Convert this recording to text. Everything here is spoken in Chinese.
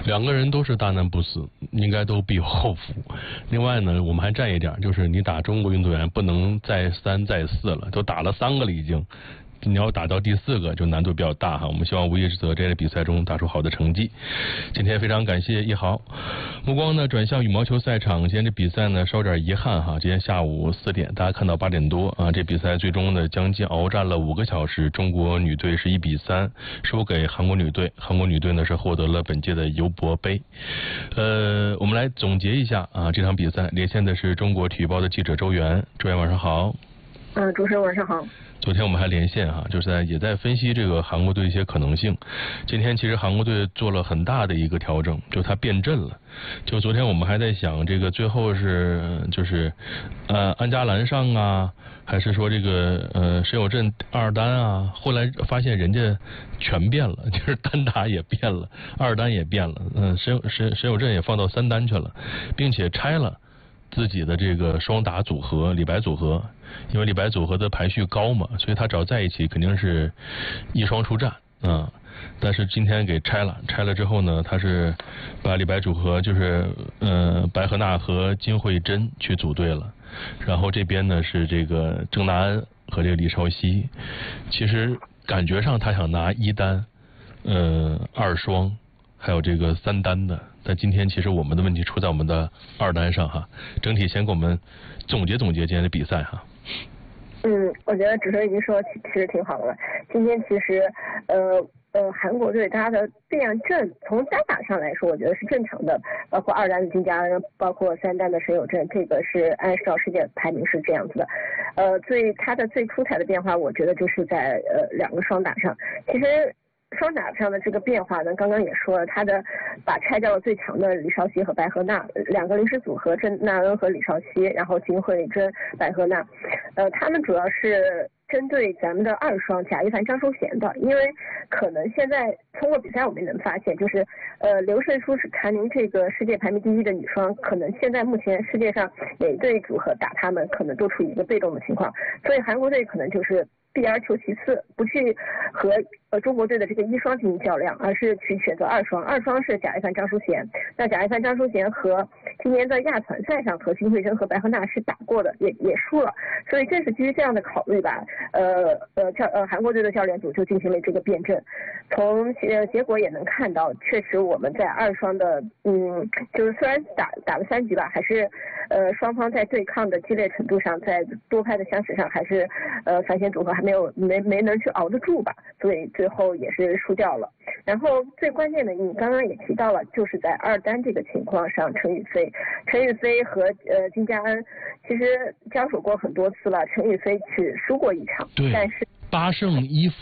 两个人都是大难不死，应该都必有后福。另外呢，我们还占一点，就是你打中国运动员不能再3再4了，都打了3个了已经。你要打到第4个就难度比较大哈，我们希望吴亦泽在这比赛中打出好的成绩。今天非常感谢一豪。目光呢转向羽毛球赛场，今天这比赛呢稍点遗憾哈，今天下午4点，大家看到8点多啊，这比赛最终呢将近鏖战了5个小时，中国女队是1比3输给韩国女队，韩国女队呢是获得了本届的尤伯杯。我们来总结一下啊这场比赛，连线的是中国体育报的记者周元，周元晚上好。 主持人晚上好。 昨天我们还连线哈，就是也在分析这个韩国队一些可能性。今天其实韩国队做了很大的一个调整，就他变阵了。就昨天我们还在想，这个最后是就是安嘉兰上啊，还是说这个沈有振2单啊？后来发现人家全变了，就是单打也变了，2单也变了，沈有振也放到3单去了，并且拆了自己的这个双打组合李白组合，因为李白组合的排序高嘛，所以他只要在一起肯定是一双出战啊。但是今天给拆了之后呢，他是把李白组合就是白河娜和金惠珍去组队了，然后这边呢是这个郑娜恩和这个李绍熙，其实感觉上他想拿1单2双还有这个3单的，但今天其实我们的问题出在我们的2单上哈。整体先给我们总结今天的比赛哈。 我觉得主持人已经说其实挺好的了。今天其实韩国队他的变阵从单打上来说，我觉得是正常的，包括2单的金佳恩，包括3单的沈有振，这个是按照世界排名是这样子的。他的最出彩的变化，我觉得就是在2个双打上。其实双打上的这个变化呢，刚刚也说了，他的把拆掉了最强的李绍熙和白河娜2个临时组合，郑娜恩和李绍熙，然后金惠珍、白河娜，他们主要是针对咱们的2双贾一凡、张淑娴的，因为可能现在通过比赛我们能发现，就是刘胜书是谭宁这个世界排名第1的女双，可能现在目前世界上每队组合打他们可能都处于一个被动的情况，所以韩国队可能就是避而求其次，不去和中国队的这个1双进行较量，而是去选择2双。2双是贾一凡、张淑娴。那贾一凡、张淑娴和今年的亚团赛上和金惠珍和白河娜是打过的，也输了。所以正是基于这样的考虑吧，韩国队的教练组就进行了这个辩证。从结果也能看到，确实我们在2双的就是虽然打了3局吧，还是双方在对抗的激烈程度上，在多拍的相持上，还是反先组合还没能去熬得住吧，所以最后也是输掉了。然后最关键的，你刚刚也提到了，就是在2单这个情况上，陈雨菲和金佳恩其实交手过很多次了，陈雨菲只输过1场，但是 8胜1负。